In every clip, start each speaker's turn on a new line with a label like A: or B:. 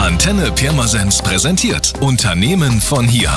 A: Antenne Pirmasens präsentiert Unternehmen von hier.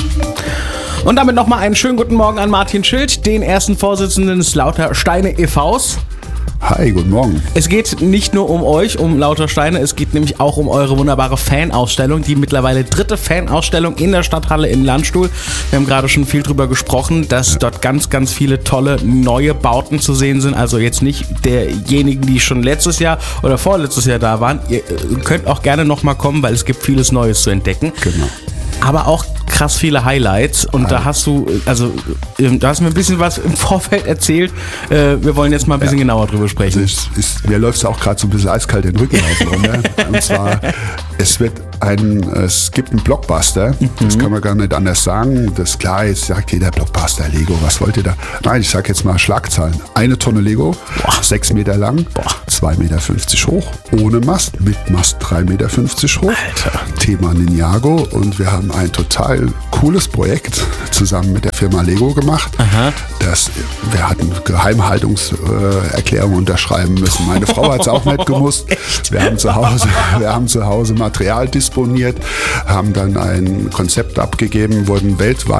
B: Und damit nochmal einen schönen guten Morgen an Martin Schild, den ersten Vorsitzenden des Lauter Steine e.V.s.
C: Hi, guten Morgen.
B: Es geht nicht nur um euch, um Lauter Steine, es geht nämlich auch um eure wunderbare Fanausstellung, die mittlerweile 3. Fanausstellung in der Stadthalle in Landstuhl. Wir haben gerade schon viel drüber gesprochen, dass dort ganz, ganz viele tolle neue Bauten zu sehen sind. Also jetzt nicht derjenigen, die schon letztes Jahr oder vorletztes Jahr da waren. Ihr könnt auch gerne nochmal kommen, weil es gibt vieles Neues zu entdecken.
C: Genau.
B: Aber auch krass viele Highlights und da hast du, du hast mir ein bisschen was im Vorfeld erzählt. Wir wollen jetzt mal ein bisschen genauer drüber sprechen.
C: Mir läuft es auch gerade so ein bisschen eiskalt den Rücken auf. Ne? Und zwar, es gibt einen Blockbuster, das kann man gar nicht anders sagen. Das ist klar, jetzt sagt jeder Blockbuster, Lego, was wollt ihr da? Nein, ich sag jetzt mal Schlagzahlen. 1 Tonne Lego, 6 Meter lang, 2,50 Meter hoch, ohne Mast, mit Mast 3,50 Meter hoch.
B: Alter.
C: Thema Ninjago, und wir haben ein total cooles Projekt zusammen mit der Firma Lego gemacht.
B: Aha.
C: Wir hatten Geheimhaltungserklärung unterschreiben müssen. Meine Frau hat es auch nicht gemusst. Wir haben zu Hause Material disponiert, haben dann ein Konzept abgegeben, wurden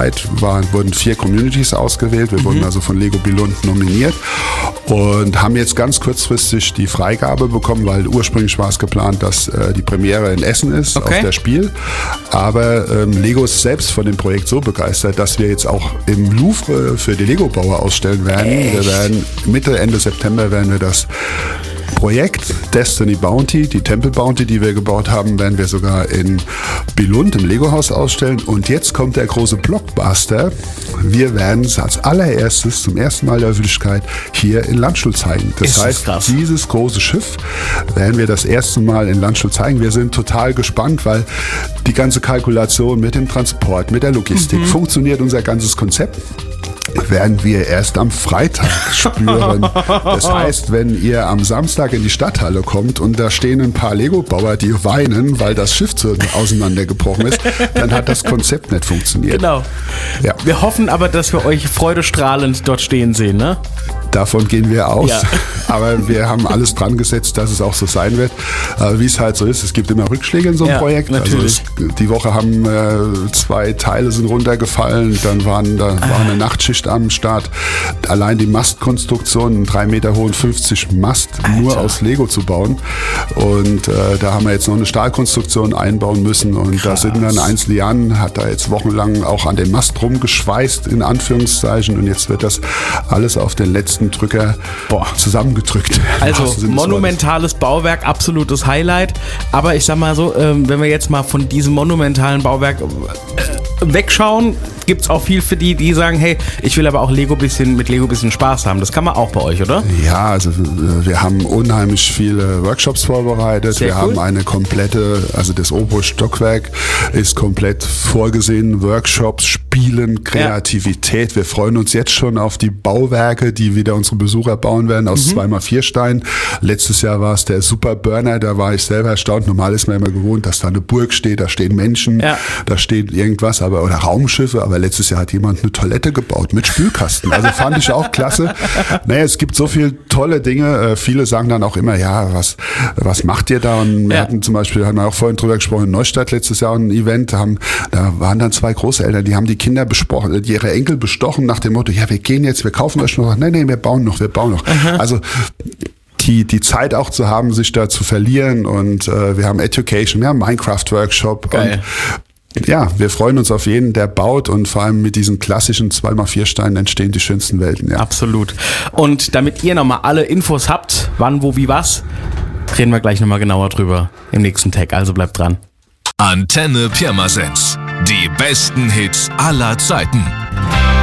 C: 4 Communities ausgewählt. Wir wurden also von Lego Billund nominiert und haben jetzt ganz kurzfristig die Freigabe bekommen, weil ursprünglich war es geplant, dass die Premiere in Essen ist, auf der Spiel. Aber Lego ist selbst von dem Projekt so begeistert, dass wir jetzt auch im Louvre für die Lego-Bauer ausstellen werden.
B: Echt?
C: Wir werden Ende September werden wir das Projekt Destiny Bounty, die Temple Bounty, die wir gebaut haben, werden wir sogar in Billund im Lego-Haus ausstellen. Und jetzt kommt der große Blockbuster. Wir werden es als allererstes zum ersten Mal der Öffentlichkeit hier in Landstuhl zeigen. Das heißt, dieses große Schiff werden wir das erste Mal in Landstuhl zeigen. Wir sind total gespannt, weil die ganze Kalkulation mit dem Transport, mit der Logistik, funktioniert unser ganzes Konzept, werden wir erst am Freitag spüren. Das heißt, wenn ihr am Samstag in die Stadthalle kommt und da stehen ein paar Lego-Bauer, die weinen, weil das Schiff auseinandergebrochen ist, dann hat das Konzept nicht funktioniert.
B: Genau.
C: Ja.
B: Wir hoffen aber, dass wir euch freudestrahlend dort stehen sehen, ne?
C: Davon gehen wir aus.
B: Ja.
C: Aber wir haben alles dran gesetzt, dass es auch so sein wird. Wie es halt so ist, es gibt immer Rückschläge in so einem Projekt.
B: Natürlich.
C: Also die Woche haben 2 Teile sind runtergefallen, dann war eine Nachtschicht am Start. Allein die Mastkonstruktion, einen 3 Meter hohen 50 Mast, nur aus Lego zu bauen. Und da haben wir jetzt noch eine Stahlkonstruktion einbauen müssen. Und da sind dann Lian hat da jetzt wochenlang auch an dem Mast rumgeschweißt, in Anführungszeichen. Und jetzt wird das alles auf den letzten Drücker zusammengedrückt.
B: Also monumentales Bauwerk, absolutes Highlight. Aber ich sag mal so, wenn wir jetzt mal von diesem monumentalen Bauwerk wegschauen, gibt es auch viel für die sagen, hey, ich will aber auch mit Lego bisschen Spaß haben. Das kann man auch bei euch, oder?
C: Ja, also wir haben unheimlich viele Workshops vorbereitet.
B: Sehr
C: wir
B: cool.
C: haben eine komplette, also das obere Stockwerk ist komplett vorgesehen. Workshops, Spielen, Kreativität. Ja. Wir freuen uns jetzt schon auf die Bauwerke, die wieder unsere Besucher bauen werden aus 2x4 Steinen. Letztes Jahr war es der Super Burner, da war ich selber erstaunt. Normal ist man immer gewohnt, dass da eine Burg steht, da stehen Menschen, da steht irgendwas, oder Raumschiffe, aber letztes Jahr hat jemand eine Toilette gebaut mit Spülkasten. Also fand ich auch klasse. Naja, es gibt so viele tolle Dinge. Viele sagen dann auch immer, ja, was macht ihr da? Und wir hatten zum Beispiel, haben wir auch vorhin drüber gesprochen, in Neustadt letztes Jahr ein Event, da waren dann 2 Großeltern, die haben die Kinder ihre Enkel bestochen nach dem Motto, ja, wir kaufen euch noch. Nein, wir bauen noch. Aha. Also die Zeit auch zu haben, sich da zu verlieren, und wir haben Education, wir haben Minecraft-Workshop.
B: Geil.
C: Und ja, wir freuen uns auf jeden, der baut, und vor allem mit diesen klassischen 2x4 Steinen entstehen die schönsten Welten. Ja.
B: Absolut. Und damit ihr nochmal alle Infos habt, wann, wo, wie, was, reden wir gleich nochmal genauer drüber im nächsten Tag. Also bleibt dran.
A: Antenne Pirmasens. Die besten Hits aller Zeiten.